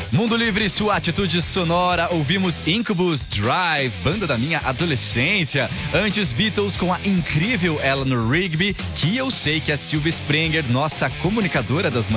Mundo Livre, sua atitude sonora. Ouvimos Incubus Drive, banda da minha adolescência. Antes, Beatles com a incrível Eleanor Rigby, que eu sei que a Sylvia Sprenger, nossa comunicadora das